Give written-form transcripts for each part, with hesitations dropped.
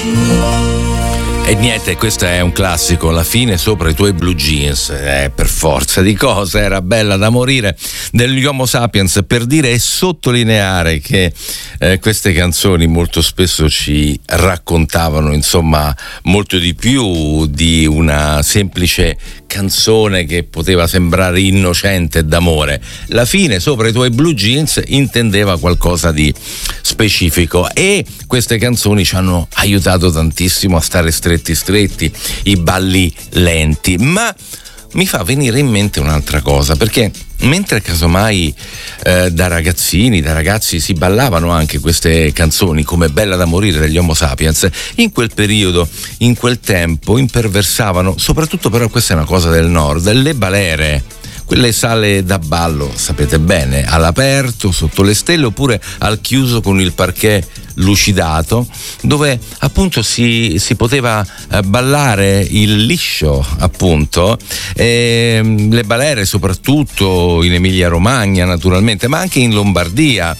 E niente, questo è un classico, La fine sopra i tuoi blue jeans, per forza di cose, era bella da morire, degli Homo Sapiens, per dire e sottolineare che queste canzoni molto spesso ci raccontavano, insomma, molto di più di una semplice canzone che poteva sembrare innocente d'amore. La fine sopra i tuoi blue jeans intendeva qualcosa di specifico, e queste canzoni ci hanno aiutato tantissimo a stare stretti, i balli lenti. Ma mi fa venire in mente un'altra cosa, perché mentre casomai da ragazzi si ballavano anche queste canzoni come Bella da morire degli Homo Sapiens, in quel periodo, in quel tempo, imperversavano, soprattutto, però questa è una cosa del nord, le balere, quelle sale da ballo, sapete bene, all'aperto, sotto le stelle, oppure al chiuso con il parquet lucidato, dove appunto si poteva ballare il liscio, appunto, le balere soprattutto in Emilia Romagna naturalmente, ma anche in Lombardia.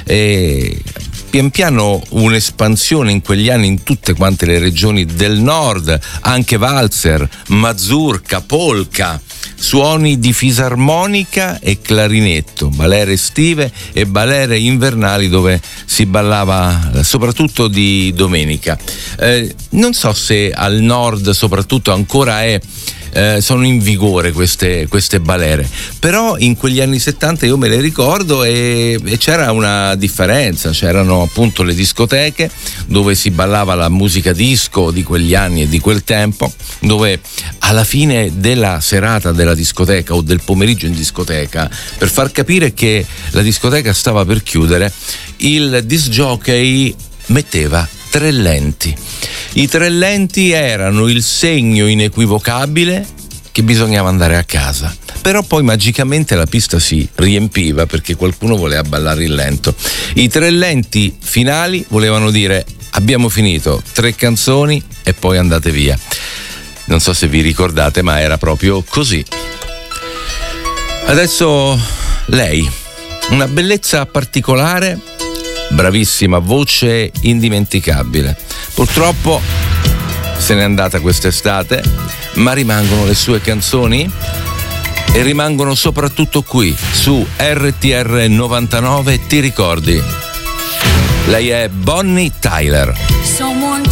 Pian piano un'espansione in quegli anni in tutte quante le regioni del nord, anche valzer, mazurka, polka, suoni di fisarmonica e clarinetto, balere estive e balere invernali dove si ballava soprattutto di domenica. Non so se al nord soprattutto ancora sono in vigore queste balere, però in quegli anni 70 io me le ricordo e c'era una differenza. C'erano appunto le discoteche dove si ballava la musica disco di quegli anni e di quel tempo, dove alla fine della serata della discoteca o del pomeriggio in discoteca, per far capire che la discoteca stava per chiudere, il disc jockey metteva 3 lenti. I 3 lenti erano il segno inequivocabile che bisognava andare a casa. Però poi magicamente la pista si riempiva perché qualcuno voleva ballare il lento. I 3 lenti finali volevano dire: abbiamo finito 3 canzoni e poi andate via. Non so se vi ricordate, ma era proprio così. Adesso lei, una bellezza particolare, bravissima, voce indimenticabile. Purtroppo se n'è andata quest'estate, ma rimangono le sue canzoni e rimangono soprattutto qui su RTR 99. Ti ricordi? Lei è Bonnie Tyler. Someone